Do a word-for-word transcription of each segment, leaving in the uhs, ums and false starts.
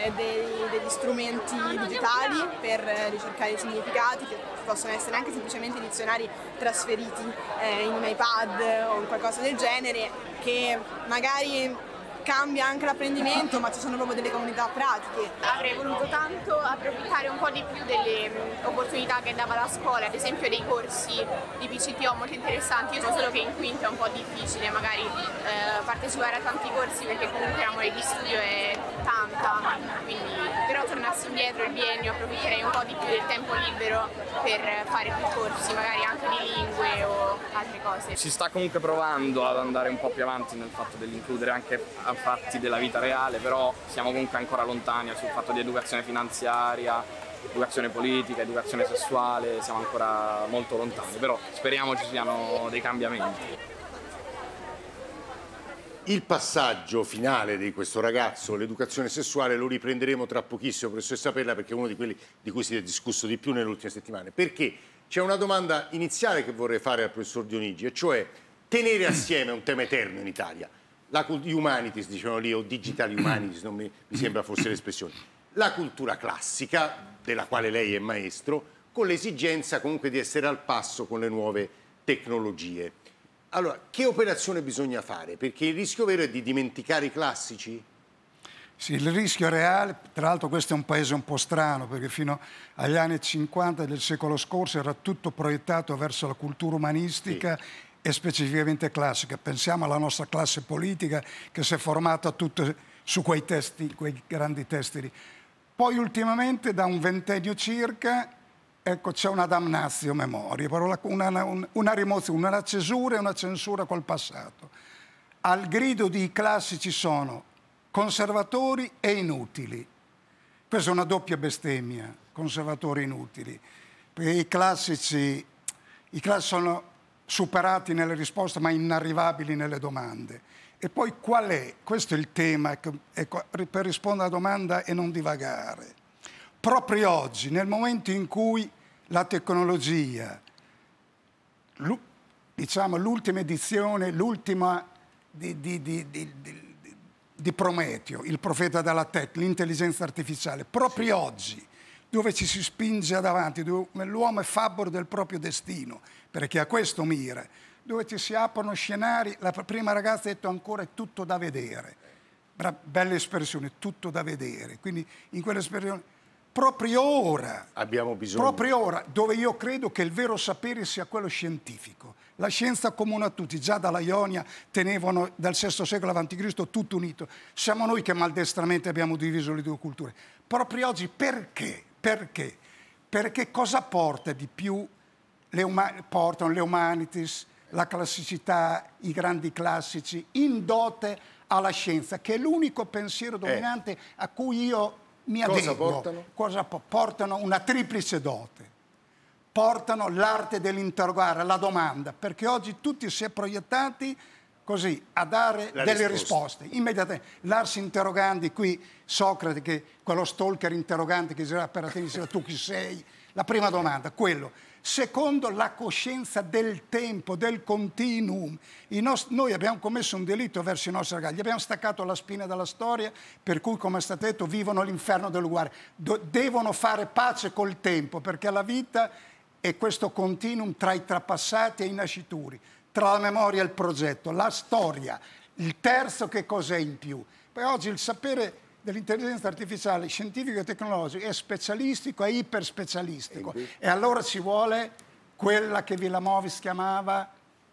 eh, dei, degli strumenti digitali per ricercare i significati, che possono essere anche semplicemente dizionari trasferiti eh, in un iPad o in qualcosa del genere, che magari cambia anche l'apprendimento, ma ci sono proprio delle comunità pratiche. Avrei voluto tanto approfittare un po' di più delle mh, opportunità che dava la scuola, ad esempio dei corsi di P C T O molto interessanti. Io so solo che in quinto è un po' difficile magari eh, partecipare a tanti corsi, perché comunque la mole di studio è tanta, quindi però tornassi indietro il biennio approfitterei un po' di più del tempo libero per fare più corsi, magari anche di lingue o altre cose. Si sta comunque provando ad andare un po' più avanti nel fatto dell'includere anche fatti della vita reale, però siamo comunque ancora lontani sul fatto di educazione finanziaria, educazione politica, educazione sessuale, siamo ancora molto lontani, però speriamo ci siano dei cambiamenti. Il passaggio finale di questo ragazzo, l'educazione sessuale, lo riprenderemo tra pochissimo, professoressa Perla, perché è uno di quelli di cui si è discusso di più nelle ultime settimane. Perché c'è una domanda iniziale che vorrei fare al professor Dionigi, e cioè tenere assieme un tema eterno in Italia. La humanities, dicevano lì, o digital humanities, non mi, mi sembra fosse l'espressione. La cultura classica, della quale lei è maestro, con l'esigenza comunque di essere al passo con le nuove tecnologie. Allora, che operazione bisogna fare? Perché il rischio vero è di dimenticare i classici? Sì, il rischio reale, tra l'altro questo è un paese un po' strano, perché fino agli anni cinquanta del secolo scorso era tutto proiettato verso la cultura umanistica, sì, e specificamente classica. Pensiamo alla nostra classe politica che si è formata tutta su quei testi, quei grandi testi lì. Poi ultimamente, da un ventennio circa, ecco, c'è una damnatio memoria, una, una, una rimozione, una cesura e una censura col passato. Al grido di classici sono conservatori e inutili. Questa è una doppia bestemmia, conservatori e inutili, perché i classici, i classici sono superati nelle risposte ma inarrivabili nelle domande. E poi qual è? Questo è il tema, ecco, per rispondere alla domanda e non divagare. Proprio oggi, nel momento in cui la tecnologia, diciamo l'ultima edizione, l'ultima di, di, di, di, di, di Prometeo, il profeta della tech, l'intelligenza artificiale, proprio sì, oggi, dove ci si spinge davanti, dove l'uomo è fabbro del proprio destino, perché a questo mira, dove ci si aprono scenari. La prima ragazza ha detto ancora è tutto da vedere, bella espressione, tutto da vedere, quindi in quell'espressione proprio ora, abbiamo bisogno, proprio ora, dove io credo che il vero sapere sia quello scientifico, la scienza comune a tutti, già dalla Ionia tenevano dal sesto secolo avanti Cristo tutto unito, siamo noi che maldestramente abbiamo diviso le due culture. Proprio oggi perché? Perché? Perché cosa porta di più le, uma- portano le humanities, la classicità, i grandi classici, in dote alla scienza, che è l'unico pensiero dominante eh. a cui io mi adeguo. Cosa portano? Cosa po- portano? Una triplice dote. Portano l'arte dell'interrogare, la domanda, perché oggi tutti si è proiettati così a dare la delle risposte, risposte immediatamente. L'ars interrogandi, qui Socrate, che quello stalker interrogante che diceva per Atene, diceva tu chi sei? La prima domanda, quello. Secondo, la coscienza del tempo, del continuum. I nostri, noi abbiamo commesso un delitto verso i nostri ragazzi, gli abbiamo staccato la spina dalla storia, per cui, come è stato detto, vivono l'inferno dell'uguale. Do, devono fare pace col tempo, perché la vita è questo continuum tra i trapassati e i nascituri, tra la memoria e il progetto, la storia. Il terzo, che cos'è in più? Poi oggi il sapere dell'intelligenza artificiale, scientifico e tecnologico è specialistico, è iperspecialistico, e, e allora ci vuole quella che Villamovis chiamava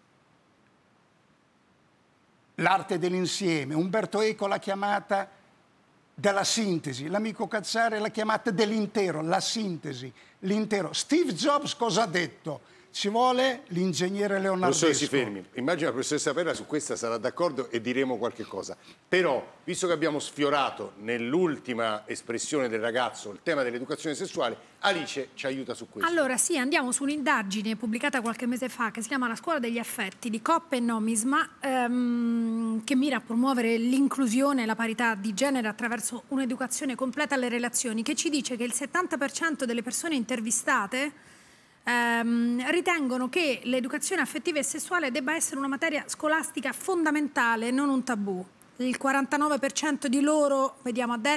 l'arte dell'insieme, Umberto Eco l'ha chiamata della sintesi, l'amico Cazzari l'ha chiamata dell'intero, la sintesi, l'intero. Steve Jobs cosa ha detto? Ci vuole l'ingegnere leonardesco. Professore, si fermi. Immagino la professoressa Perla su questa sarà d'accordo e diremo qualche cosa. Però, visto che abbiamo sfiorato nell'ultima espressione del ragazzo il tema dell'educazione sessuale, Alice ci aiuta su questo. Allora sì, andiamo su un'indagine pubblicata qualche mese fa che si chiama La scuola degli affetti di Coppe e Nomisma, ehm, che mira a promuovere l'inclusione e la parità di genere attraverso un'educazione completa alle relazioni, che ci dice che il settanta per cento delle persone intervistate ehm, ritengono che l'educazione affettiva e sessuale debba essere una materia scolastica fondamentale, non un tabù. Il quarantanove per cento di loro, vediamo a destra,